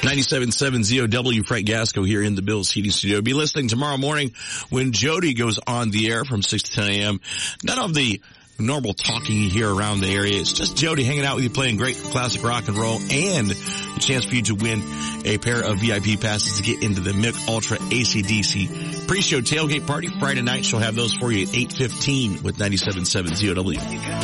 97.7 ZOW, Frank Gasco here in the Bills Heating Studio. Be listening tomorrow morning when Jody goes on the air from 6 to 10 a.m. None of the normal talking you hear around the area. It's just Jody hanging out with you, playing great classic rock and roll, and a chance for you to win a pair of VIP passes to get into the Mick Ultra AC/DC pre-show tailgate party Friday night. She'll have those for you at 8:15 with 97.7 ZOW.